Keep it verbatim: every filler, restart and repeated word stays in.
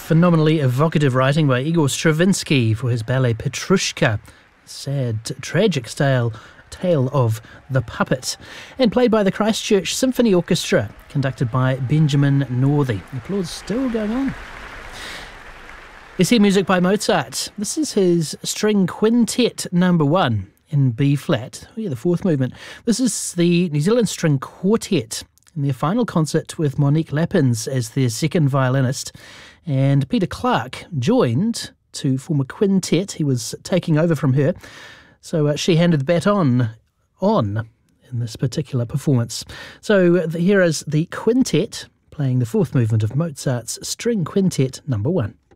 Phenomenally evocative writing by Igor Stravinsky for his ballet Petrushka. Sad, tragic tale, tale of the puppet. And played by the Christchurch Symphony Orchestra, conducted by Benjamin Northey. The applause still going on. Let's hear music by Mozart. This is his string quintet number one in B flat. Oh yeah, the fourth movement. This is the New Zealand String Quartet in their final concert with Monique Lappins as their second violinist. And Peter Clark joined to form a quintet. He was taking over from her. So uh, she handed the baton on in this particular performance. So uh, here is the quintet playing the fourth movement of Mozart's String Quintet number one.